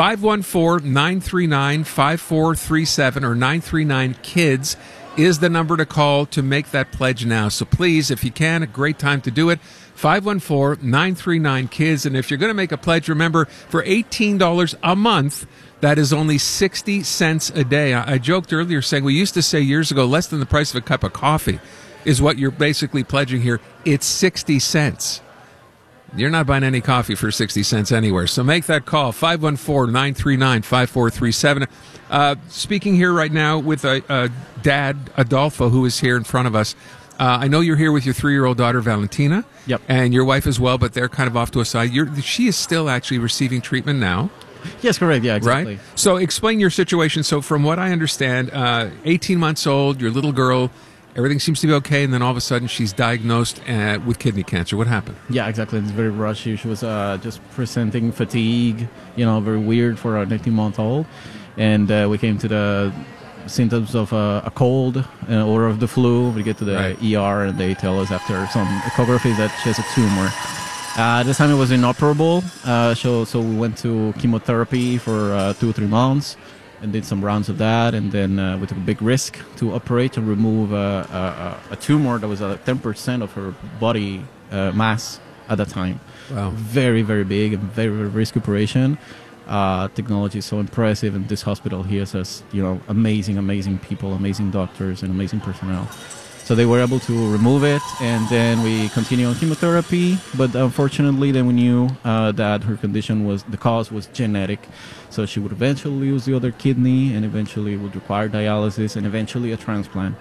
514-939-5437 or 939-KIDS is the number to call to make that pledge now. So please, if you can, a great time to do it. 514-939-KIDS. And if you're going to make a pledge, remember, for $18 a month, that is only 60 cents a day. I joked earlier saying we used to say years ago, less than the price of a cup of coffee is what you're basically pledging here. It's 60 cents. You're not buying any coffee for 60 cents anywhere. So make that call, 514-939-5437. Speaking here right now with Dad, Adolfo, who is here in front of us. I know you're here with your 3-year-old daughter, Valentina. Yep. And your wife as well, but they're kind of off to a side. She is still actually receiving treatment now. Yes, correct. Yeah, exactly. Right? So explain your situation. So from what I understand, 18 months old, your little girl, everything seems to be okay, and then all of a sudden she's diagnosed with kidney cancer. What happened? Yeah, exactly. It's very rushy. She was just presenting fatigue, very weird for a 19-month-old. And we came to the symptoms of a cold or of the flu. We get to the ER, and they tell us after some echography that she has a tumor. This time it was inoperable, so we went to chemotherapy for 2 or 3 months and did some rounds of that, and then we took a big risk to operate and remove a tumor that was 10% of her body mass at that time. Wow. Very, very big and very, very risky operation. Technology is so impressive, and this hospital here has amazing people, amazing doctors, and amazing personnel. So they were able to remove it, and then we continued on chemotherapy. But unfortunately, then we knew that her condition the cause was genetic, so she would eventually lose the other kidney, and eventually would require dialysis, and eventually a transplant.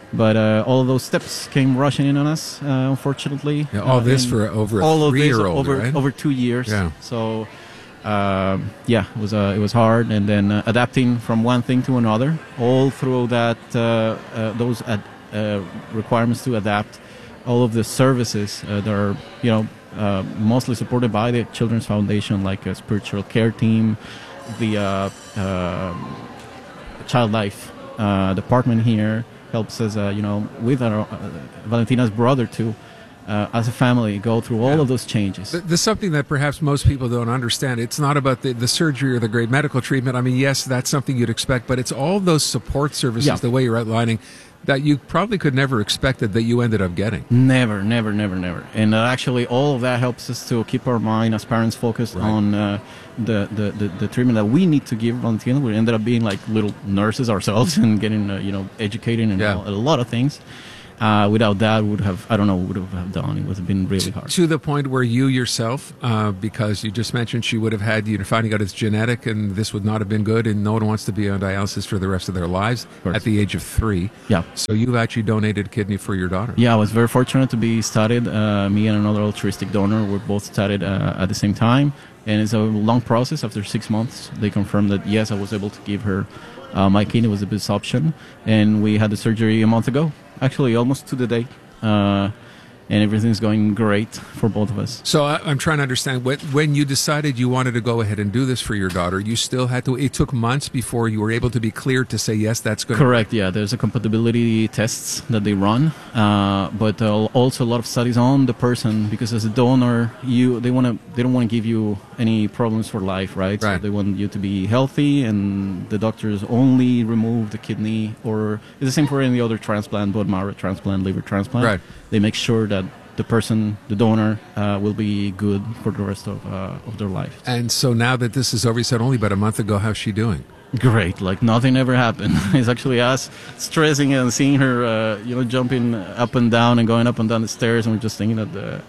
But all of those steps came rushing in on us, unfortunately. Yeah, all this for over a 3-year-old, right? Over 2 years. Yeah. So, it was hard, and then adapting from one thing to another, all through that those requirements to adapt, all of the services that are mostly supported by the Children's Foundation, like a spiritual care team, the Child Life department here helps us, with our Valentina's brother too. As a family, go through all of those changes. There's something that perhaps most people don't understand. It's not about the surgery or the great medical treatment. I mean, yes, that's something you'd expect, but it's all those support services, the way you're outlining, that you probably could never expected that you ended up getting. Never. And actually, all of that helps us to keep our mind as parents focused on the treatment that we need to give Valentina. We ended up being like little nurses ourselves and getting, educated in a lot of things. Without that, would have done. It would have been really hard. To the point where you yourself, because you just mentioned she would have had, finding out it's genetic and this would not have been good, and no one wants to be on dialysis for the rest of their lives at the age of 3. Yeah. So you've actually donated a kidney for your daughter. Yeah, I was very fortunate to be studied. Me and another altruistic donor were both studied at the same time. And it's a long process. After 6 months, they confirmed that, yes, I was able to give her my kidney was the best option. And we had the surgery a month ago. Actually, almost to the day, and everything's going great for both of us. So I'm trying to understand, when you decided you wanted to go ahead and do this for your daughter, you still had to, it took months before you were able to be cleared to say, yes, that's good. Correct, yeah. There's a compatibility tests that they run, but also a lot of studies on the person, because as a donor, they don't want to give you any problems for life, right? So they want you to be healthy, and the doctors only remove the kidney, or it's the same for any other transplant, bone marrow transplant, liver transplant. Right. They make sure that the person, the donor, will be good for the rest of their life. And so now that this is over, you said only about a month ago, how's she doing? Great, like nothing ever happened. It's actually us stressing and seeing her, jumping up and down and going up and down the stairs, and we're just thinking that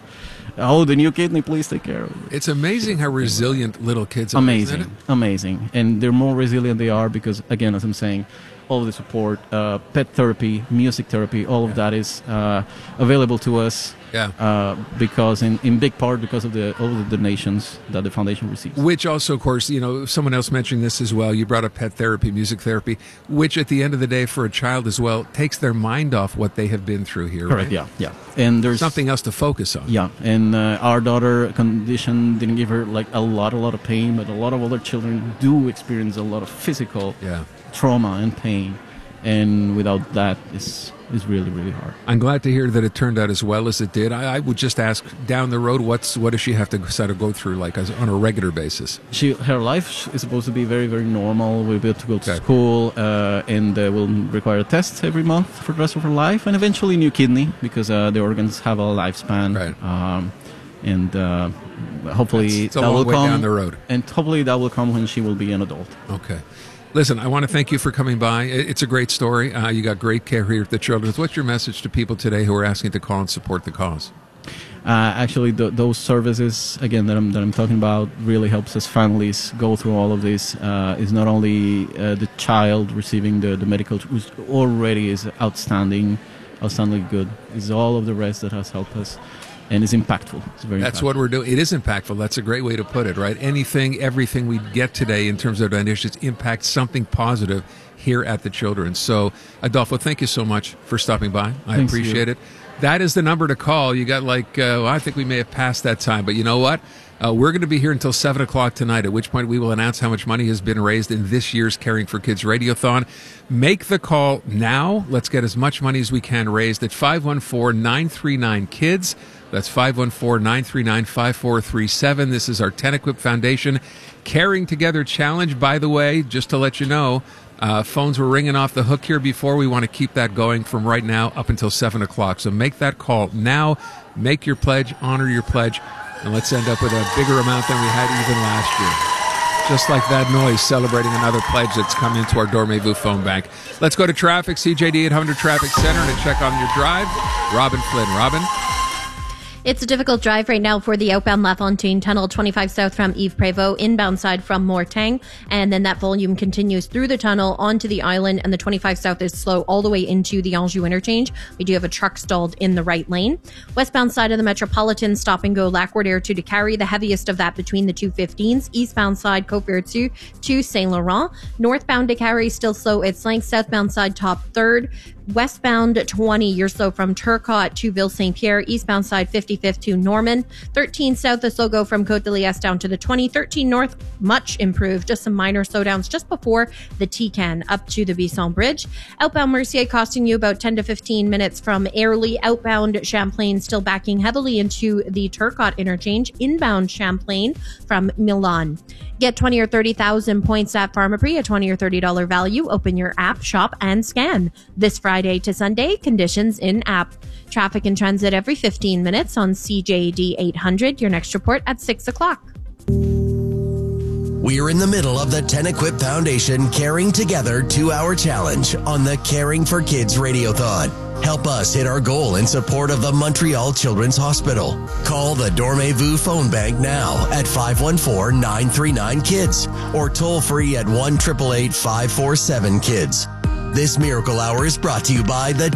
the new kidney, please take care of it. It's amazing how resilient little kids are. Amazing. And the more resilient they are, because, again, as I'm saying, all of the support, pet therapy, music therapy, all of that is available to us. Because in big part because of all of the donations that the foundation receives. Which also, of course, someone else mentioned this as well. You brought up pet therapy, music therapy, which at the end of the day for a child as well takes their mind off what they have been through here. Correct. Right? Yeah. And there's something else to focus on. Yeah, and our daughter condition didn't give her like a lot of pain, but a lot of other children do experience a lot of physical trauma and pain, and without that, it's really, really hard. I'm glad to hear that it turned out as well as it did. I would just ask, down the road, what does she have to sort of go through, like on a regular basis? Her life is supposed to be very, very normal. We'll be able to go to school, and will require tests every month for the rest of her life, and eventually new kidney, because the organs have a lifespan. Right. And hopefully that will come down the road. And hopefully that will come when she will be an adult. Okay. Listen, I want to thank you for coming by. It's a great story. You got great care here at the Children's. What's your message to people today who are asking to call and support the cause? Actually, those services, again, that I'm talking about really helps us families go through all of this. It's not only the child receiving the medical, which already is outstandingly good. It's all of the rest that has helped us. And it's impactful. It's very That's impactful. what we're doing. It is impactful. That's a great way to put it, right? Everything we get today in terms of donations impacts something positive here at the Children's. So, Adolfo, thank you so much for stopping by. I appreciate it. That is the number to call. You got I think we may have passed that time, but you know what? We're going to be here until 7 o'clock tonight, at which point we will announce how much money has been raised in this year's Caring for Kids Radiothon. Make the call now. Let's get as much money as we can raised at 514-939-KIDS. That's 514-939-5437. This is our TenEquip Foundation Caring Together Challenge. By the way, just to let you know, phones were ringing off the hook here before. We want to keep that going from right now up until 7 o'clock. So make that call now. Make your pledge. Honor your pledge. And let's end up with a bigger amount than we had even last year. Just like that noise celebrating another pledge that's come into our Dormez-vous phone bank. Let's go to traffic, CJD 800 Traffic Center, to check on your drive. Robin Flynn. Robin? It's a difficult drive right now for the outbound LaFontaine Tunnel, 25 south from Yves Prévost, inbound side from Mortagne, and then that volume continues through the tunnel onto the island, and the 25 south is slow all the way into the Anjou interchange. We do have a truck stalled in the right lane. Westbound side of the Metropolitan, stop and go Lac-Wardière to Décarie, the heaviest of that between the 215s. Eastbound side, Côte-Vertu to Saint Laurent. Northbound Décarie still slow its length. Southbound side, top third. Westbound 20, you're slow from Turcotte to Ville-Saint-Pierre. Eastbound side 55th to Norman. 13 south, the slow go from Côte de Liesse down to the 20. 13 north, much improved. Just some minor slowdowns just before the Tican up to the Bisson Bridge. Outbound Mercier costing you about 10 to 15 minutes from Airlie. Outbound Champlain still backing heavily into the Turcotte interchange. Inbound Champlain from Milan. Get 20 or 30,000 points at Pharmaprix, a $20 or $30 value. Open your app, shop, and scan. This Friday to Sunday, conditions in app. Traffic and transit every 15 minutes on CJD 800. Your next report at 6 o'clock. We're in the middle of the Tenequip Foundation Caring Together 2-hour challenge on the Caring for Kids Radiothon. Help us hit our goal in support of the Montreal Children's Hospital. Call the Dormez-vous phone bank now at 514-939-KIDS or toll free at 1-888-547-KIDS. This Miracle Hour is brought to you by the